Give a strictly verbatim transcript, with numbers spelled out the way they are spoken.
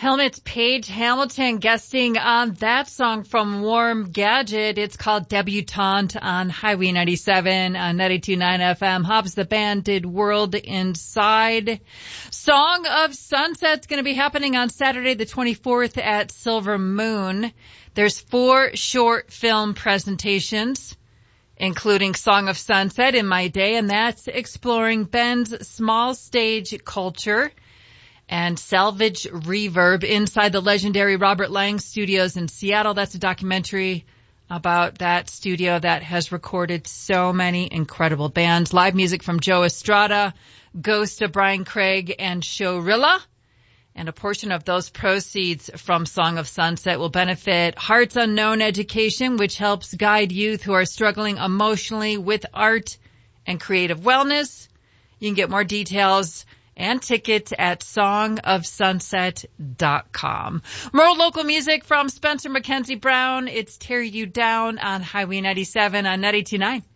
Helmet's Paige Hamilton guesting on that song from Warm Gadget. It's called Debutante on Highway ninety-seven on ninety-two point nine F M. Hobbs the Band did World Inside. Song of Sunset's going to be happening on Saturday the twenty-fourth at Silver Moon. There's four short film presentations, including Song of Sunset in My Day, and that's exploring Ben's small stage culture and salvage reverb inside the legendary Robert Lang Studios in Seattle. That's a documentary about that studio that has recorded so many incredible bands. Live music from Joe Estrada, Ghost of Brian Craig, and Showrilla. And a portion of those proceeds from Song of Sunset will benefit Hearts Unknown Education, which helps guide youth who are struggling emotionally with art and creative wellness. You can get more details and tickets at song of sunset dot com. More local music from Spencer Mackenzie Brown. It's Tear You Down on Highway ninety-seven on ninety-two point nine.